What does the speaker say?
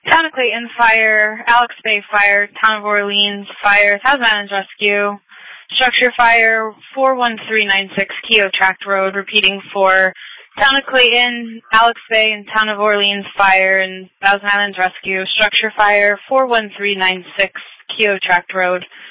Town of Clayton, fire. Alex Bay, fire. Town of Orleans, fire. Thousand Islands Rescue. Structure fire, 41396 Keogh Tract Road, repeating for Town of Clayton, Alex Bay, and Town of Orleans, fire, and Thousand Islands Rescue. Structure fire, 41396 Keogh Tract Road,